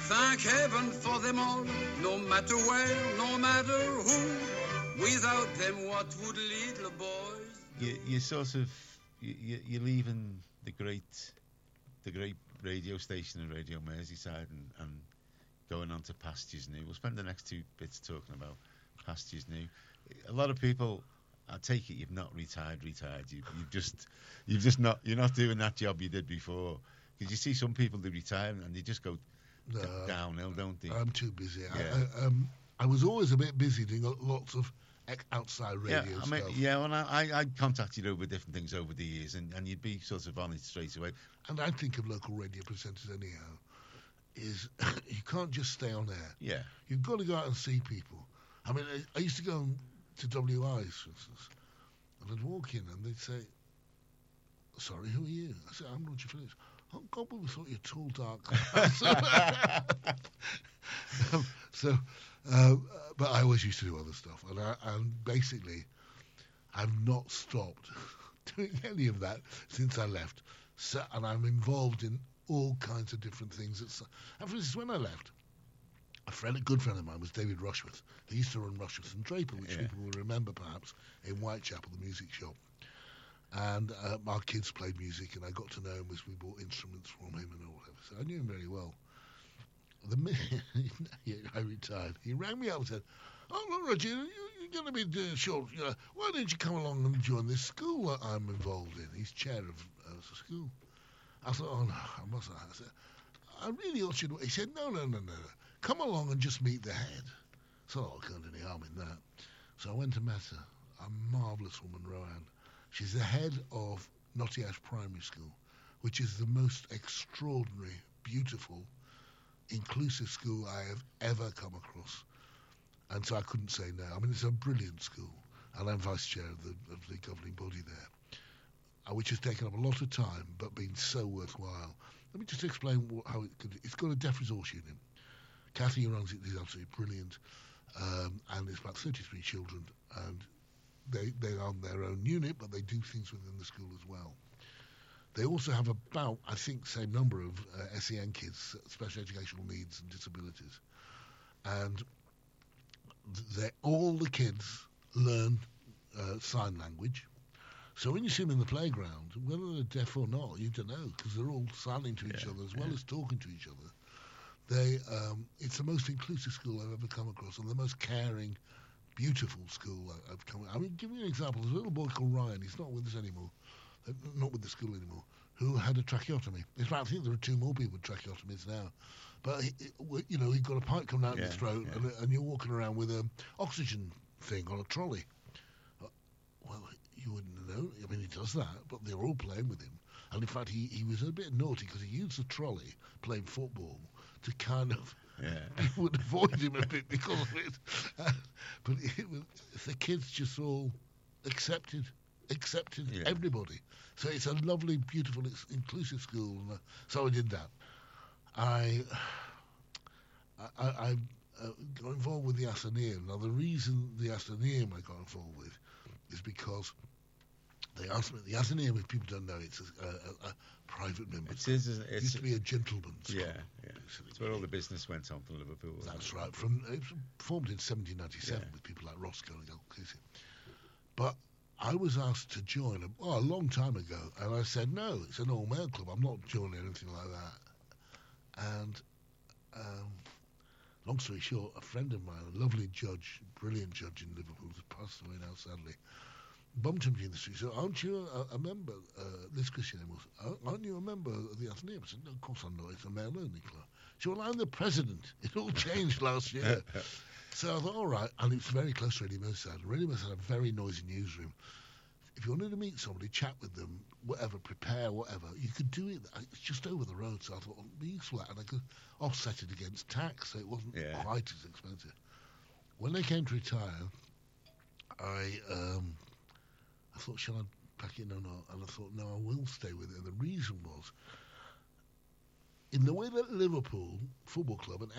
Thank heaven for them all, no matter where, no matter who. Without them, what would little boys? You sort of you're leaving the great radio station in Radio Merseyside and going on to Pastures New. We'll spend the next 2 bits talking about Pastures New. A lot of people, I take it you've not retired. You've just not. You're not doing that job you did before. Because you see some people they retire and they just go downhill, don't they? I'm too busy. Yeah. I was always a bit busy doing lots of outside radio stuff. Well, I contacted you over different things over the years, and you'd be sort of on it straight away. And I think of local radio presenters anyhow, is you can't just stay on air. Yeah. You've got to go out and see people. I mean, I used to go to WIs, for instance, and I'd walk in and they'd say, "Sorry, who are you?" I said, "I'm Roger Phillips." "Oh, God, we thought you're tall, dark." But I always used to do other stuff, and basically, I've not stopped doing any of that since I left. So, and I'm involved in all kinds of different things. And for instance, when I left, a good friend of mine was David Rushworth. He used to run Rushworth and Draper, which people will remember perhaps in Whitechapel, the music shop. And our kids played music, and I got to know him as we bought instruments from him and all whatever. So I knew him very well. The minute I retired, he rang me up and said, "Oh, look, Roger, you're going to be short. Why don't you come along and join this school that I'm involved in?" He's chair of the school. I thought, "Oh, no, I mustn't." I said, "I really ought you to." He said, No. Come along and just meet the head." So I can't do any harm in that. So I went and met her, a marvellous woman, Roanne. She's the head of Knotty Ash Primary School, which is the most extraordinary, beautiful, inclusive school I have ever come across. And so I couldn't say no. I mean, it's a brilliant school, and I'm vice chair of the governing body there, which has taken up a lot of time, but been so worthwhile. Let me just explain how it could. It's got a deaf resource unit. Kathy, who runs it, is absolutely brilliant, and it's about 33 children, and they are on their own unit, but they do things within the school as well. They also have about, I think, same number of SEN kids, special educational needs and disabilities, and all the kids learn sign language. So when you see them in the playground, whether they're deaf or not, you don't know, because they're all signing to each other as well as talking to each other. It's the most inclusive school I've ever come across, and the most caring, beautiful school I've come. I mean, give you an example. There's a little boy called Ryan. He's not with us anymore, not with the school anymore, who had a tracheotomy. In fact, I think there are 2 more people with tracheotomies now. But he got a pipe coming out of his throat, and you're walking around with an oxygen thing on a trolley. Well, you wouldn't know. I mean, he does that, but they're all playing with him. And in fact, he was a bit naughty because he used the trolley playing football to kind of people would avoid him a bit because of it. But the kids just all accepted everybody. So it's a lovely, beautiful, inclusive school. And, so I did that. I got involved with the Athenaeum. Now, the reason the Athenaeum I got involved with is because they asked me, the Athenaeum, if people don't know, it's a private member. It used to be a gentleman's club. Yeah. It's where all the business went on from Liverpool. That's right. It was formed in 1797 with people like Roscoe and Al Casey. But I was asked to join a long time ago, and I said, no, it's an all-male club. I'm not joining anything like that. And long story short, a friend of mine, a lovely judge, brilliant judge in Liverpool, who's passed away now, sadly, bumped into me in the street. So, aren't you a member? Liz Christian was. Aren't you a member of the Athenaeum? I said, no, of course I'm not. It's a male-only club. She said, well, I'm the president. It all changed last year. So I thought, all right. And it's very close to Radio Merseyside. Radio Merseyside had a very noisy newsroom. If you wanted to meet somebody, chat with them, whatever, prepare, whatever, you could do it. It's just over the road. So I thought, well, it'd be useful. And I could offset it against tax, so it wasn't quite as expensive. When they came to retire, I thought, shall I pack it or not? And I thought, no, I will stay with it. And the reason was, in the way that Liverpool Football Club and